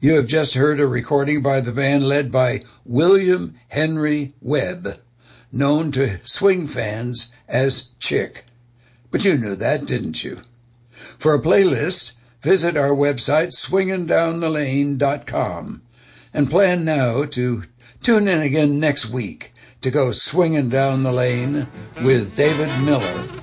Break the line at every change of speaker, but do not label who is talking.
You have just heard a recording by the band led by William Henry Webb, known to swing fans as Chick. But you knew that, didn't you? For a playlist, visit our website, swingindownthelane.com, and plan now to tune in again next week to go swinging down the lane with David Miller.